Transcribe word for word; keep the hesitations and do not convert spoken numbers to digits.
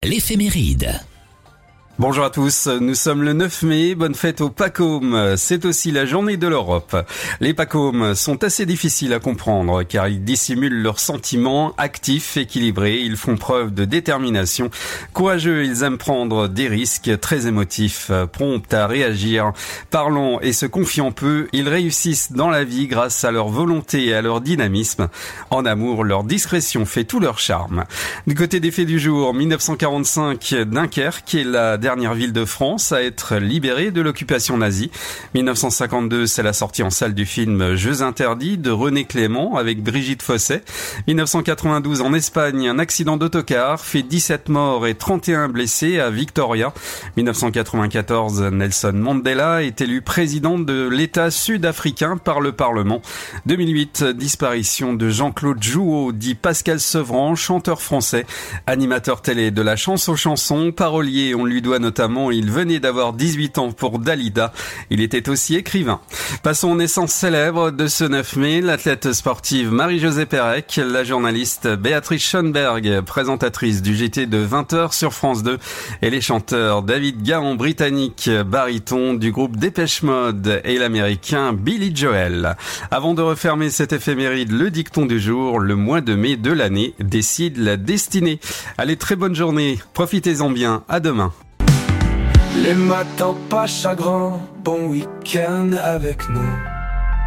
l'éphéméride. Bonjour à tous, nous sommes le neuf mai, bonne fête aux Pacômes. C'est aussi la journée de l'Europe. Les Pacômes sont assez difficiles à comprendre car ils dissimulent leurs sentiments, actifs, équilibrés, ils font preuve de détermination. Courageux, ils aiment prendre des risques, très émotifs, prompts à réagir. Parlant et se confiant peu, ils réussissent dans la vie grâce à leur volonté et à leur dynamisme. En amour, leur discrétion fait tout leur charme. Du côté des faits du jour, dix-neuf cent quarante-cinq, Dunkerque est la dernière ville de France à être libérée de l'occupation nazie. dix-neuf cent cinquante-deux, c'est la sortie en salle du film Jeux interdits de René Clément avec Brigitte Fossey. dix-neuf cent quatre-vingt-douze, en Espagne, un accident d'autocar fait dix-sept morts et trente et un blessés à Victoria. dix-neuf cent quatre-vingt-quatorze, Nelson Mandela est élu président de l'État sud-africain par le Parlement. deux mille huit, disparition de Jean-Claude Jouot, dit Pascal Sevran, chanteur français, animateur télé de la chance aux chansons, parolier, on lui doit notamment, il venait d'avoir dix-huit ans pour Dalida. Il était aussi écrivain. Passons aux naissances célèbres de ce neuf mai, l'athlète sportive Marie-Josée Pérec, la journaliste Béatrice Schoenberg, présentatrice du J T de vingt heures sur France deux, et les chanteurs David Gahan, britannique, baryton du groupe Dépêche Mode, et l'américain Billy Joel. Avant de refermer cette éphéméride, le dicton du jour, le mois de mai de l'année décide la destinée. Allez, très bonne journée, profitez-en bien, à demain. Les matins pas chagrin, bon week-end avec nous.